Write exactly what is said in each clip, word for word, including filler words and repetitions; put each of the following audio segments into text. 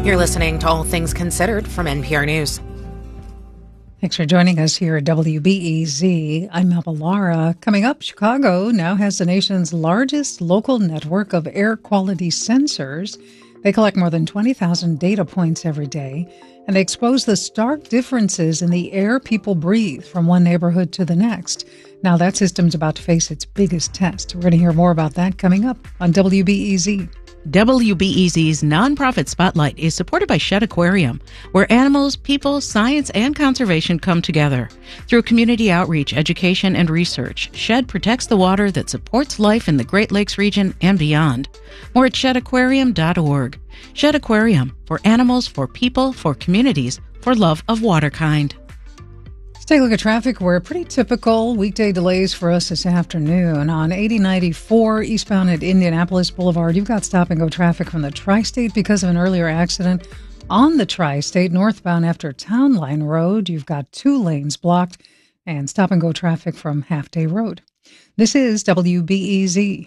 You're listening to All Things Considered from N P R News. Thanks for joining us here at W B E Z. I'm Melba Lara. Coming up, Chicago now has the nation's largest local network of air quality sensors. They collect more than twenty thousand data points every day, and they expose the stark differences in the air people breathe from one neighborhood to the next. Now that system's about to face its biggest test. We're going to hear more about that coming up on W B E Z. W B E Z's nonprofit spotlight is supported by Shedd Aquarium, where animals, people, science, and conservation come together. Through community outreach, education, and research, Shedd protects the water that supports life in the Great Lakes region and beyond. More at shedd aquarium dot org. Shedd Aquarium, for animals, for people, for communities, for love of waterkind. Let's take a look at traffic. We're pretty typical weekday delays for us this afternoon. On eighty ninety-four eastbound at Indianapolis Boulevard, you've got stop-and-go traffic from the Tri-State because of an earlier accident. On the Tri-State, northbound after Town Line Road, you've got two lanes blocked and stop-and-go traffic from Half Day Road. This is W B E Z.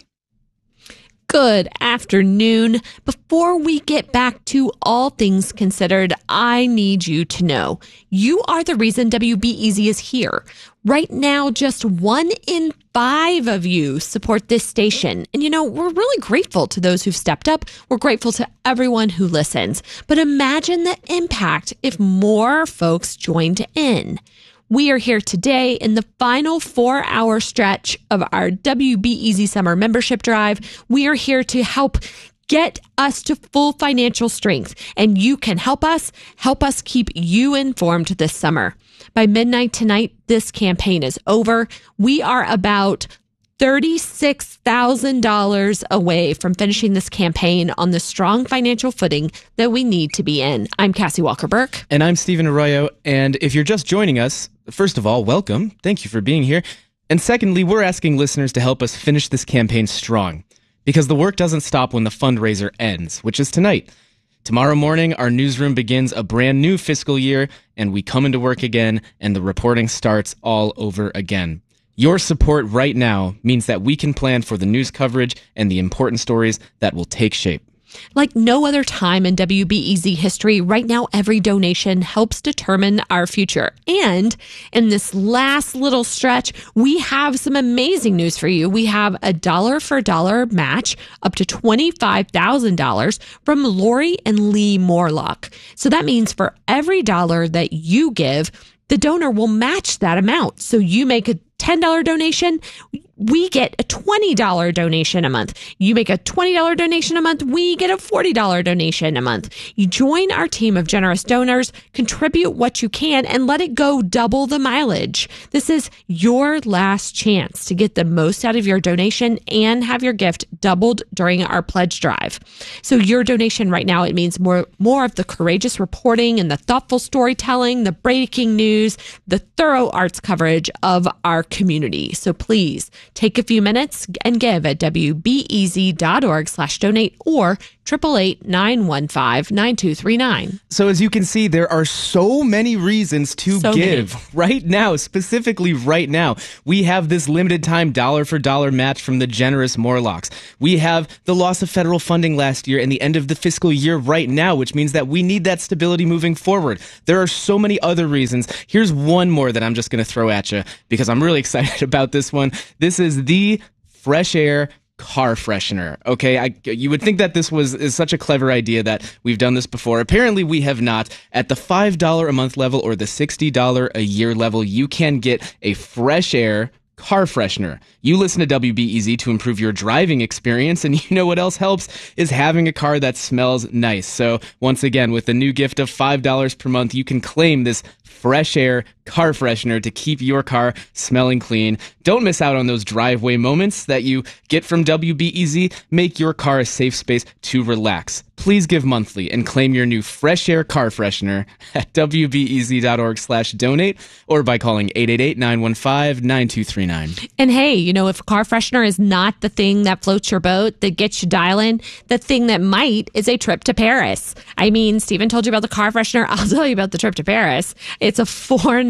Good afternoon. Before we get back to All Things Considered, I need you to know you are the reason W B E Z is here. Right now, just one in five of you support this station. And, you know, we're really grateful to those who've stepped up. We're grateful to everyone who listens. But imagine the impact if more folks joined in. We are here today in the final four-hour stretch of our W B E Z Summer Membership Drive. We are here to help get us to full financial strength, and you can help us, help us keep you informed this summer. By midnight tonight, this campaign is over. We are about thirty-six thousand dollars away from finishing this campaign on the strong financial footing that we need to be in. I'm Cassie Walker-Burke. And I'm Stephen Arroyo. And if you're just joining us, first of all, welcome. Thank you for being here. And secondly, we're asking listeners to help us finish this campaign strong, because the work doesn't stop when the fundraiser ends, which is tonight. Tomorrow morning, our newsroom begins a brand new fiscal year, and we come into work again, and the reporting starts all over again. Your support right now means that we can plan for the news coverage and the important stories that will take shape. Like no other time in W B E Z history, right now every donation helps determine our future. And in this last little stretch, we have some amazing news for you. We have a dollar for dollar match up to twenty-five thousand dollars from Lori and Lee Morlock. So that means for every dollar that you give, the donor will match that amount. So you make a ten dollars donation, we get a twenty dollars donation a month. You make a twenty dollars donation a month, we get a forty dollars donation a month. You join our team of generous donors, contribute what you can, and let it go double the mileage. This is your last chance to get the most out of your donation and have your gift doubled during our pledge drive. So your donation right now, it means more, more of the courageous reporting and the thoughtful storytelling, the breaking news, the thorough arts coverage of our community. So please take a few minutes and give at W B E Z dot org slash donate or eight eight eight, nine one five, nine two three nine. So as you can see, there are so many reasons to so give many. right now, specifically right now. We have this limited time dollar for dollar match from the generous Morlocks. We have the loss of federal funding last year and the end of the fiscal year right now, which means that we need that stability moving forward. There are so many other reasons. Here's one more that I'm just going to throw at you because I'm really excited about this one. This is the Fresh Air car freshener. Okay, I, you would think that this was is such a clever idea that we've done this before. Apparently we have not. At the five dollars a month level or the sixty dollars a year level, you can get a Fresh Air car freshener. You listen to W B E Z to improve your driving experience, and you know what else helps is having a car that smells nice. So once again, with the new gift of five dollars per month, you can claim this Fresh Air car freshener to keep your car smelling clean. Don't miss out on those driveway moments that you get from W B E Z. Make your car a safe space to relax. Please give monthly and claim your new Fresh Air car freshener at W B E Z dot org slash donate or by calling eight eight eight, nine one five, nine two three nine. And hey, you know, if a car freshener is not the thing that floats your boat, that gets you dialing, the thing that might is a trip to Paris. I mean, Stephen told you about the car freshener. I'll tell you about the trip to Paris. It's a four night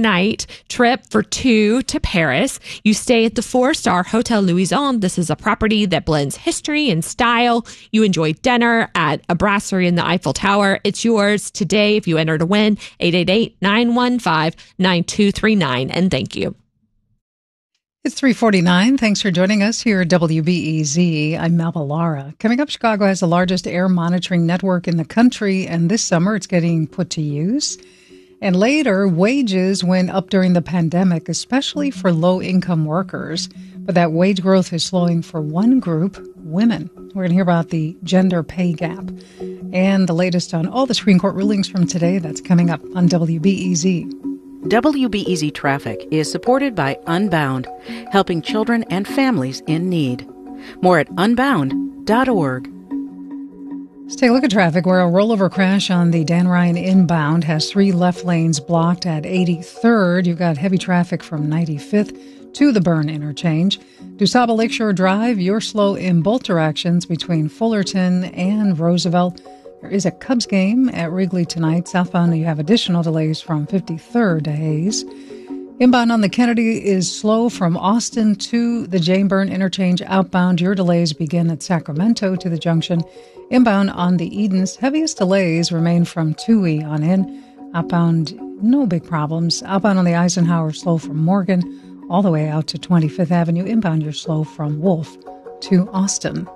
night trip for two to Paris. You stay at the four-star Hotel Louison. This is a property that blends history and style. You enjoy dinner at a brasserie in the Eiffel Tower. It's yours today if you enter to win. eight eight eight, nine one five, nine two three nine. And thank you. It's three forty-nine. Thanks for joining us here at W B E Z. I'm Melba Lara. Coming up, Chicago has the largest air monitoring network in the country, and this summer it's getting put to use. And later, wages went up during the pandemic, especially for low-income workers. But that wage growth is slowing for one group, women. We're going to hear about the gender pay gap and the latest on all the Supreme Court rulings from today. That's coming up on W B E Z. W B E Z Traffic is supported by Unbound, helping children and families in need. More at unbound dot org. Let's take a look at traffic, where a rollover crash on the Dan Ryan inbound has three left lanes blocked at eighty-third. You've got heavy traffic from ninety-fifth to the Byrne interchange. DuSable Lakeshore Drive, you're slow in both directions between Fullerton and Roosevelt. There is a Cubs game at Wrigley tonight. Southbound, you have additional delays from fifty-third to Hayes. Inbound on the Kennedy is slow from Austin to the Jane Byrne interchange. Outbound, your delays begin at Sacramento to the junction. Inbound on the Edens, heaviest delays remain from Toohey on in. Outbound, no big problems. Outbound on the Eisenhower, slow from Morgan all the way out to twenty-fifth Avenue. Inbound, you're slow from Wolf to Austin.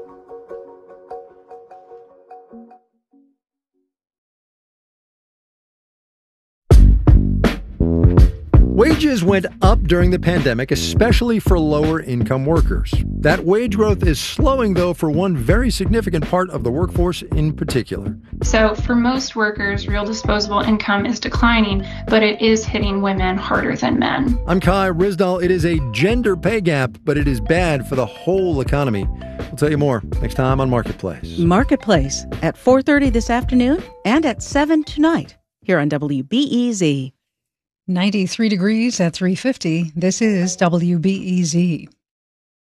Wages went up during the pandemic, especially for lower-income workers. That wage growth is slowing, though, for one very significant part of the workforce in particular. So for most workers, real disposable income is declining, but it is hitting women harder than men. I'm Kai Rizdal. It is a gender pay gap, but it is bad for the whole economy. We'll tell you more next time on Marketplace. Marketplace at four thirty this afternoon and at seven tonight here on W B E Z. ninety-three degrees at three fifty. This is W B E Z.